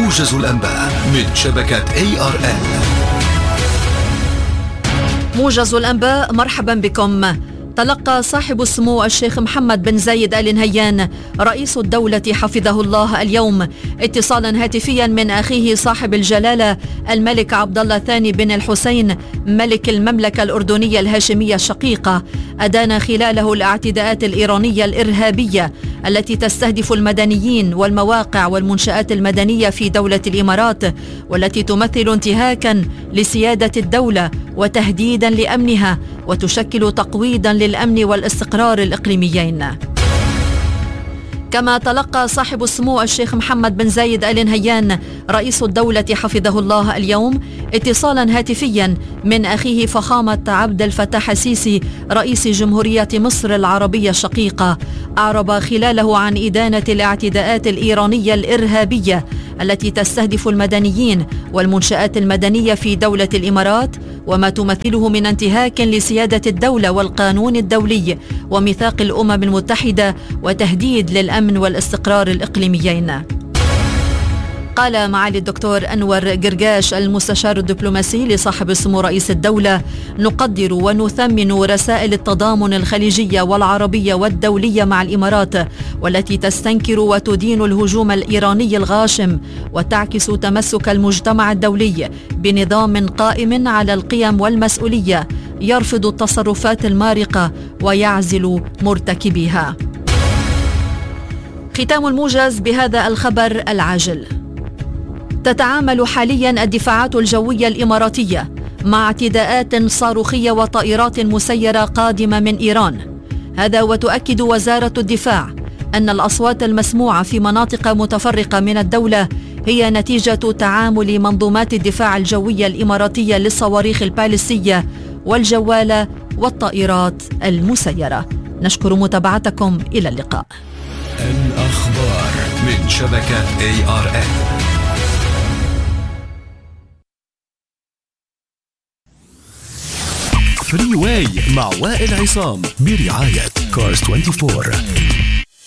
موجز الأنباء من شبكة ARN. موجز الأنباء، مرحبا بكم. تلقى صاحب السمو الشيخ محمد بن زايد آل نهيان رئيس الدولة حفظه الله اليوم اتصالا هاتفيا من أخيه صاحب الجلالة الملك عبد الله الثاني بن الحسين ملك المملكة الأردنية الهاشمية الشقيقة، أدان خلاله الاعتداءات الإيرانية الإرهابية التي تستهدف المدنيين والمواقع والمنشآت المدنية في دولة الإمارات، والتي تمثل انتهاكا لسيادة الدولة وتهديدا لأمنها، وتشكل تقويضا للأمن والاستقرار الإقليميين. كما تلقى صاحب السمو الشيخ محمد بن زايد آل نهيان رئيس الدولة حفظه الله اليوم اتصالا هاتفيا من أخيه فخامة عبد الفتاح السيسي رئيس جمهورية مصر العربية الشقيقة، أعرب خلاله عن إدانة الاعتداءات الإيرانية الإرهابية التي تستهدف المدنيين والمنشآت المدنية في دولة الإمارات، وما تمثله من انتهاك لسيادة الدولة والقانون الدولي وميثاق الأمم المتحدة وتهديد للأمن والاستقرار الإقليميين. قال معالي الدكتور أنور قرقاش المستشار الدبلوماسي لصاحب السمو رئيس الدولة: نقدر ونثمن رسائل التضامن الخليجية والعربية والدولية مع الإمارات، والتي تستنكر وتدين الهجوم الإيراني الغاشم وتعكس تمسك المجتمع الدولي بنظام قائم على القيم والمسؤولية يرفض التصرفات المارقة ويعزل مرتكبيها. ختام الموجز بهذا الخبر العاجل. تتعامل حاليا الدفاعات الجوية الإماراتية مع اعتداءات صاروخية وطائرات مسيرة قادمة من إيران. هذا وتؤكد وزارة الدفاع أن الأصوات المسموعة في مناطق متفرقة من الدولة هي نتيجة تعامل منظومات الدفاع الجوية الإماراتية للصواريخ البالستية والجوالة والطائرات المسيرة. نشكر متابعتكم، إلى اللقاء. الأخبار من شبكة ARN. فري واي مع وائل عصام برعاية Cars 24.